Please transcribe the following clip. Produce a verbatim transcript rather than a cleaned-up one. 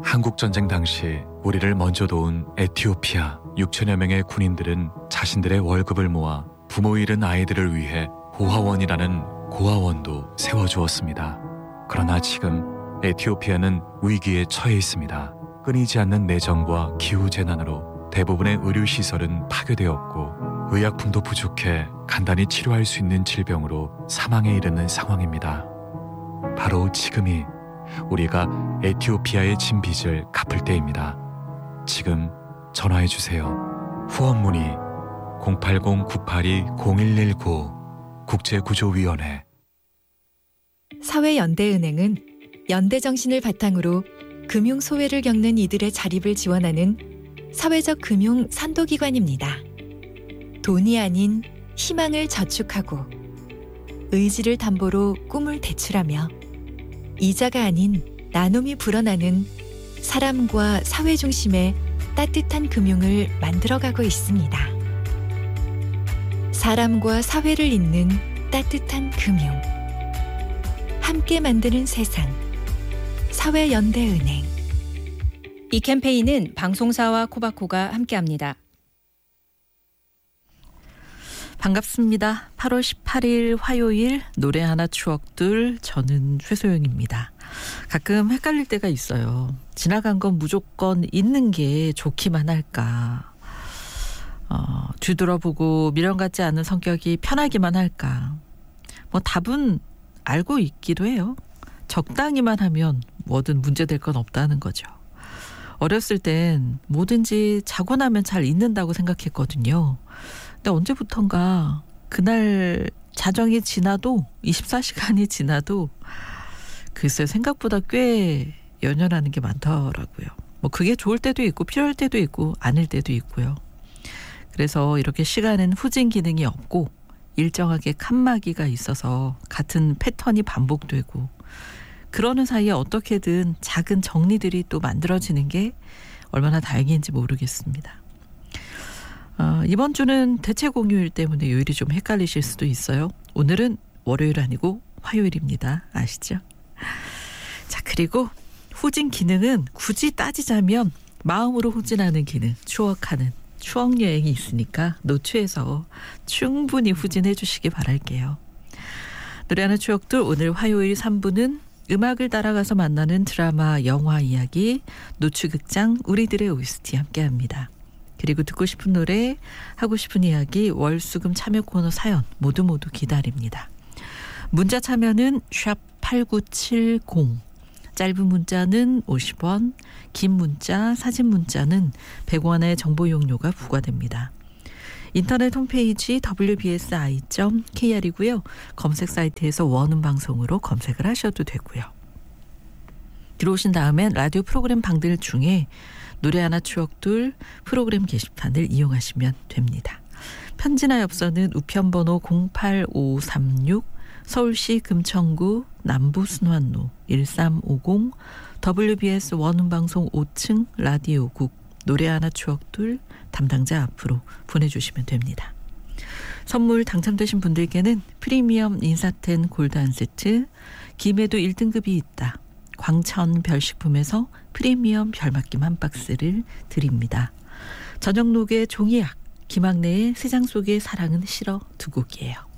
한국전쟁 당시 우리를 먼저 도운 에티오피아 육천여 명의 군인들은 자신들의 월급을 모아 부모 잃은 아이들을 위해 고아원이라는 고아원도 세워주었습니다. 그러나 지금 에티오피아는 위기에 처해 있습니다. 끊이지 않는 내전과 기후재난으로 대부분의 의료시설은 파괴되었고 의약품도 부족해 간단히 치료할 수 있는 질병으로 사망에 이르는 상황입니다. 바로 지금이 우리가 에티오피아의 진 빚을 갚을 때입니다. 지금 전화해주세요. 후원 문의 공팔공 구팔이 공일일구 국제구조위원회. 사회연대은행은 연대정신을 바탕으로 금융소외를 겪는 이들의 자립을 지원하는 사회적 금융 선도기관입니다. 돈이 아닌 희망을 저축하고 의지를 담보로 꿈을 대출하며 이자가 아닌 나눔이 불어나는 사람과 사회 중심의 따뜻한 금융을 만들어가고 있습니다. 사람과 사회를 잇는 따뜻한 금융. 함께 만드는 세상. 사회연대은행. 이 캠페인은 방송사와 코바코가 함께합니다. 반갑습니다. 팔월 십팔일 화요일 노래 하나 추억들, 저는 최소영입니다. 가끔 헷갈릴 때가 있어요. 지나간 건 무조건 있는 게 좋기만 할까? 어, 뒤돌아보고 미련 갖지 않은 성격이 편하기만 할까? 뭐 답은 알고 있기도 해요. 적당히만 하면 뭐든 문제될 건 없다는 거죠. 어렸을 땐 뭐든지 자고 나면 잘 잊는다고 생각했거든요. 근데 언제부턴가 그날 자정이 지나도 이십사 시간이 지나도 글쎄 생각보다 꽤 연연하는 게 많더라고요. 뭐 그게 좋을 때도 있고 필요할 때도 있고 아닐 때도 있고요. 그래서 이렇게 시간은 후진 기능이 없고 일정하게 칸막이가 있어서 같은 패턴이 반복되고 그러는 사이에 어떻게든 작은 정리들이 또 만들어지는 게 얼마나 다행인지 모르겠습니다. 어, 이번 주는 대체 공휴일 때문에 요일이 좀 헷갈리실 수도 있어요. 오늘은 월요일 아니고 화요일입니다. 아시죠? 자, 그리고 후진 기능은 굳이 따지자면 마음으로 후진하는 기능, 추억하는 추억 여행이 있으니까 노트에서 충분히 후진해 주시기 바랄게요. 노래하는 추억들, 오늘 화요일 삼 부는 음악을 따라가서 만나는 드라마, 영화 이야기, 노추극장 우리들의 오에스티 함께합니다. 그리고 듣고 싶은 노래, 하고 싶은 이야기, 월수금 참여 코너 사연 모두 모두 기다립니다. 문자 참여는 샵 팔구칠공, 짧은 문자는 오십 원, 긴 문자, 사진 문자는 백 원의 정보 이용료가 부과됩니다. 인터넷 홈페이지 더블유 비 에스 아이 점 케이알이고요. 검색 사이트에서 원음 방송으로 검색을 하셔도 되고요. 들어오신 다음엔 라디오 프로그램 방들 중에 노래 하나 추억들 프로그램 게시판을 이용하시면 됩니다. 편지나 엽서는 우편번호 공팔오삼육 서울시 금천구 남부순환로 일삼오공 더블유 비 에스 원음방송 오 층 라디오국 노래 하나 추억들 담당자 앞으로 보내주시면 됩니다. 선물 당첨되신 분들께는 프리미엄 인사텐 골드 한 세트, 김에도 일 등급이 있다. 광천 별식품에서 프리미엄 별맛김 한 박스를 드립니다. 저녁 녹의 종이약, 김학래의 세상 속의 사랑은 싫어 두 곡이에요.